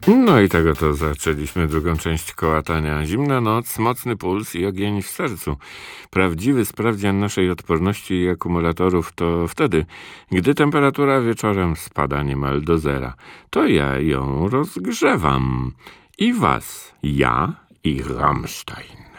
No i tego to zaczęliśmy drugą część kołatania. Zimna noc, mocny puls i ogień w sercu. Prawdziwy sprawdzian naszej odporności i akumulatorów to wtedy, gdy temperatura wieczorem spada niemal do zera. To ja ją rozgrzewam. I was, ja i Rammstein.